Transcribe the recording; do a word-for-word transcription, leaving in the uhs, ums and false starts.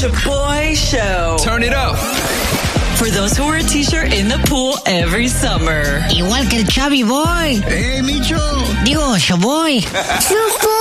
Chaboy Show. Turn it up. For those who wear a t-shirt in the pool every summer. Igual que el Chavi Boy. ¡Eh, Micho! Digo, Chaboy. Chaboy.